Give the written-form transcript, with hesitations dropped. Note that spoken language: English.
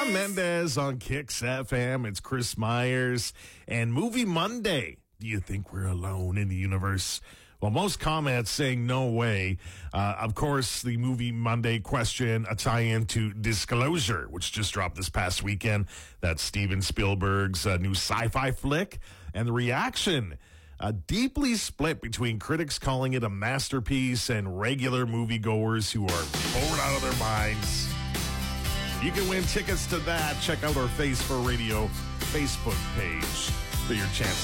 Sean Mendez on Kicks FM. It's Chris Myers and Movie Monday. Do you think we're alone in the universe? Well, most comments saying no way. Of course, the Movie Monday question, a tie-in to Disclosure, which just dropped this past weekend. That's Steven Spielberg's new sci-fi flick. And the reaction, deeply split between critics calling it a masterpiece and regular moviegoers who are bored out of their minds. You can win tickets to that. Check out our Face for Radio Facebook page for your chance